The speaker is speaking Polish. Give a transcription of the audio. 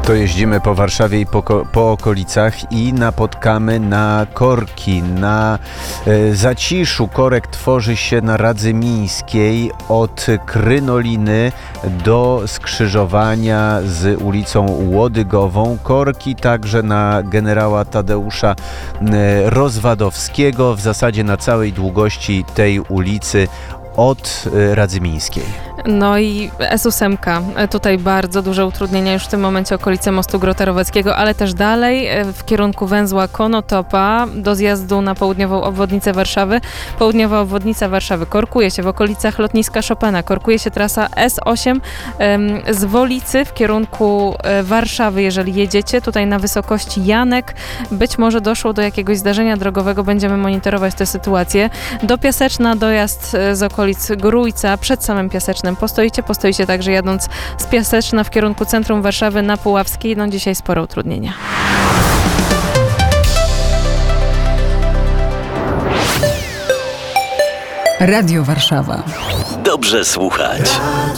To jeździmy po Warszawie i po okolicach i napotkamy na korki. Na Zaciszu korek tworzy się na Radzymińskiej od Krynoliny do skrzyżowania z ulicą Łodygową. Korki także na generała Tadeusza Rozwadowskiego, w zasadzie na całej długości tej ulicy od Radzymińskiej. No i S8. Tutaj bardzo duże utrudnienia już w tym momencie okolice mostu Grota-Roweckiego, ale też dalej w kierunku węzła Konotopa do zjazdu na południową obwodnicę Warszawy. Południowa obwodnica Warszawy korkuje się w okolicach lotniska Chopina, korkuje się trasa S8 z Wolicy w kierunku Warszawy, jeżeli jedziecie tutaj na wysokości Janek. Być może doszło do jakiegoś zdarzenia drogowego, będziemy monitorować tę sytuację. Do Piaseczna dojazd z okolic Grójca, przed samym Piasecznem postoicie także jadąc z Piaseczna w kierunku centrum Warszawy na Puławskiej. No dzisiaj spore utrudnienia. Radio Warszawa. Dobrze słuchać.